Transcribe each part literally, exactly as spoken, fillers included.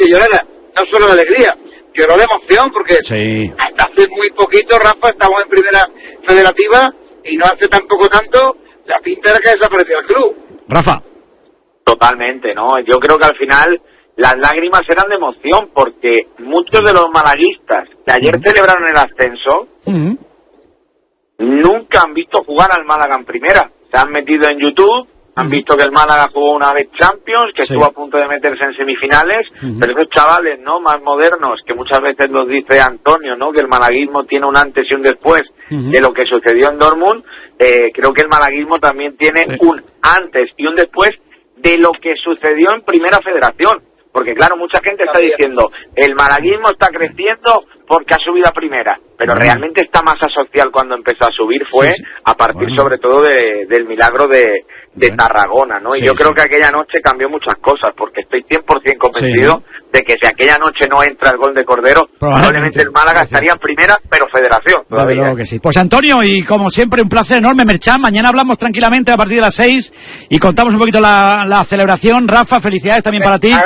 que llorara, no solo de alegría, lloró de emoción, porque sí. hasta hace muy poquito, Rafa, estamos en primera federativa, y no hace tampoco tanto, la pinta era que desapareció el club. Rafa. Totalmente, ¿no? Yo creo que al final las lágrimas eran de emoción, porque muchos de los malaguistas que ayer uh-huh. celebraron el ascenso, uh-huh. nunca han visto jugar al Málaga en primera. Se han metido en YouTube, han uh-huh. visto que el Málaga jugó una vez Champions, que sí. estuvo a punto de meterse en semifinales, uh-huh. pero esos chavales, ¿no?, más modernos, que muchas veces los dice Antonio, ¿no?, que el malaguismo tiene un antes y un después uh-huh. de lo que sucedió en Dortmund, eh, creo que el malaguismo también tiene sí. un antes y un después de lo que sucedió en Primera Federación. Porque claro, mucha gente está diciendo, el malaguismo está creciendo porque ha subido a primera, pero bueno. realmente esta masa social cuando empezó a subir fue sí, sí. a partir bueno. sobre todo de, del milagro de, de bueno. Tarragona, ¿no? Y sí, yo sí. creo que aquella noche cambió muchas cosas, porque estoy cien por ciento convencido sí. de que si aquella noche no entra el gol de Cordero, probablemente el Málaga sí. estaría en primera, pero federación todavía. Claro que sí. Pues Antonio, y como siempre, un placer enorme, Merchan. Mañana hablamos tranquilamente a partir de las seis y contamos un poquito la, la celebración. Rafa, felicidades también para ti.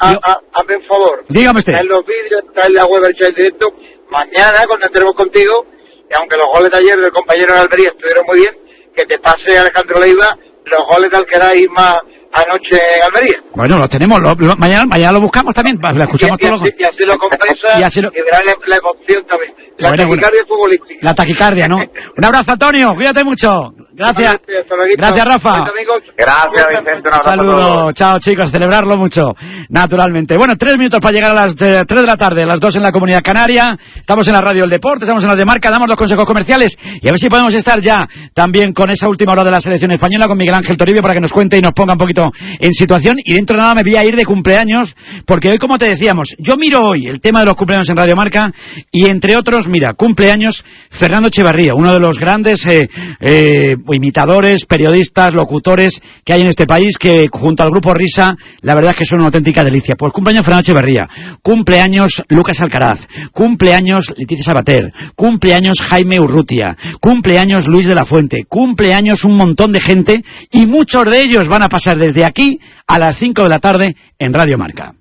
Hazme un favor. Dígame usted. Está en los vídeos, está en la web del chat directo. Mañana, cuando entremos contigo, y aunque los goles de ayer del compañero de Almería estuvieron muy bien, que te pase Alejandro Leiva los goles de Alcaraz y más anoche en Almería. Bueno, los tenemos, lo, lo, mañana mañana lo buscamos también, lo escuchamos y, y, todos los... Y así lo compensa, y, así lo... y verán la, la emoción también. La bueno, taquicardia bueno. futbolística. La taquicardia, ¿no? Un abrazo, Antonio, cuídate mucho. Gracias. Gracias, Rafa. Gracias, Vicente. Un saludo. Chao, chicos. Celebrarlo mucho, naturalmente. Bueno, tres minutos para llegar a las eh, tres de la tarde, a las dos en la Comunidad Canaria. Estamos en la Radio del Deporte, estamos en la de Marca, damos los consejos comerciales y a ver si podemos estar ya también con esa última hora de la selección española con Miguel Ángel Toribio para que nos cuente y nos ponga un poquito en situación. Y dentro de nada me voy a ir de cumpleaños, porque hoy, como te decíamos, yo miro hoy el tema de los cumpleaños en Radio Marca y entre otros, mira, cumpleaños Fernando Echevarría, uno de los grandes eh, eh, imitadores, periodistas, locutores que hay en este país, que junto al Grupo Risa, la verdad es que son una auténtica delicia. Pues cumpleaños Fernando Echevarría, cumpleaños Lucas Alcaraz, cumpleaños Leticia Sabater, cumpleaños Jaime Urrutia, cumpleaños Luis de la Fuente, cumpleaños un montón de gente y muchos de ellos van a pasar desde aquí a las cinco de la tarde en Radio Marca.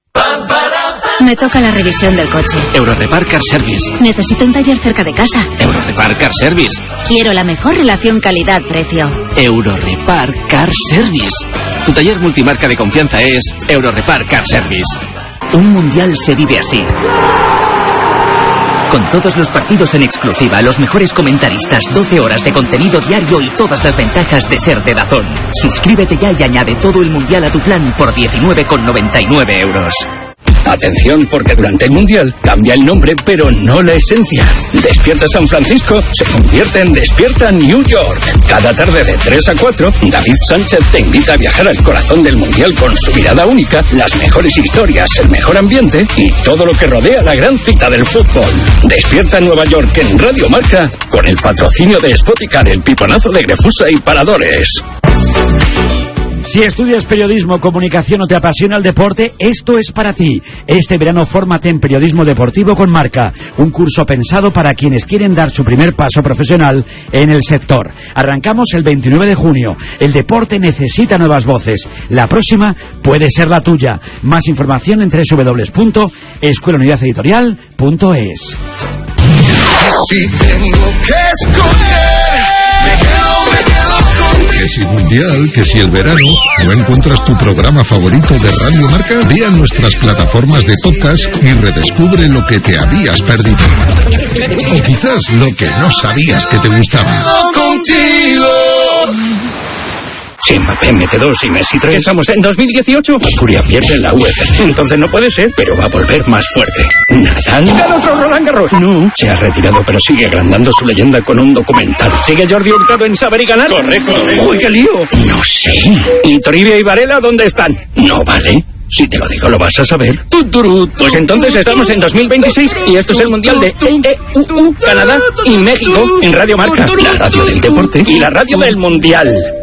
Me toca la revisión del coche. Eurorepar Car Service. Necesito un taller cerca de casa. Eurorepar Car Service. Quiero la mejor relación calidad-precio. Eurorepar Car Service. Tu taller multimarca de confianza es Eurorepar Car Service. Un mundial se vive así. Con todos los partidos en exclusiva, los mejores comentaristas, doce horas de contenido diario y todas las ventajas de ser de DAZN. Suscríbete ya y añade todo el mundial a tu plan por diecinueve con noventa y nueve euros. Atención, porque durante el Mundial cambia el nombre, pero no la esencia. Despierta San Francisco se convierte en Despierta New York. Cada tarde de tres a cuatro, David Sánchez te invita a viajar al corazón del Mundial con su mirada única, las mejores historias, el mejor ambiente y todo lo que rodea la gran cita del fútbol. Despierta Nueva York en Radio Marca, con el patrocinio de Spoticar, el piponazo de Grefusa y Paradores. Si estudias periodismo, comunicación o te apasiona el deporte, esto es para ti. Este verano fórmate en Periodismo Deportivo con Marca, un curso pensado para quienes quieren dar su primer paso profesional en el sector. Arrancamos el veintinueve de junio. El deporte necesita nuevas voces. La próxima puede ser la tuya. Más información en doble u doble u doble u punto escuela unidad editorial punto es. Si tengo que escoger, me quedo, me quedo contigo. Que si Mundial, que si el verano, ¿no encuentras tu programa favorito de Radio Marca? Ve a nuestras plataformas de podcast y redescubre lo que te habías perdido. O quizás lo que no sabías que te gustaba. Contigo. Si Mbappé mete dos y Messi tres. ¿Estamos en dos mil dieciocho? Furia pierde en la U F C. Entonces no puede ser, pero va a volver más fuerte. ¿Nadal? ¿Gana otro Roland Garros? No, se ha retirado, pero sigue agrandando su leyenda con un documental. ¿Sigue Jordi Hurtado en saber y ganar? Correcto. ¡Uy, qué lío! No sé. ¿Y Toribia y Varela dónde están? No vale. Si te lo digo, lo vas a saber. Pues entonces estamos en dos mil veintiséis y esto es el Mundial de E E U U, Canadá y México en Radio Marca. La radio del deporte y la radio del Mundial.